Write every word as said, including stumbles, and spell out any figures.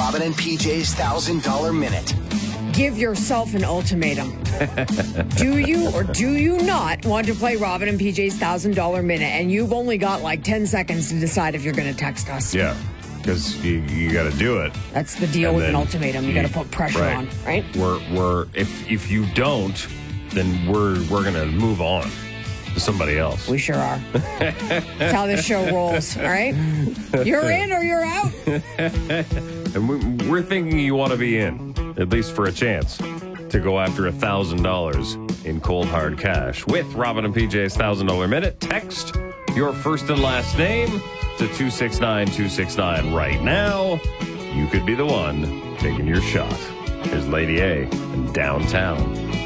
Robin and P J's one thousand dollars Minute. Give yourself an ultimatum. Do you or do you not want to play Robin and P J's one thousand dollars Minute? And you've only got like ten seconds to decide if you're going to text us. Yeah, because you, you got to do it. That's the deal And with an then ultimatum. You, you- got to put pressure right. on, right? We're we're if if you don't, then we're we're gonna move on to somebody else. We sure are. That's how this show rolls, all right? You're in or you're out. And we, we're thinking you want to be in, at least for a chance, to go after a thousand dollars in cold hard cash with Robin and P J's one thousand dollars Minute. Text your first and last name to two six nine two six nine right now. You could be the one taking your shot. Here's Lady A in Downtown.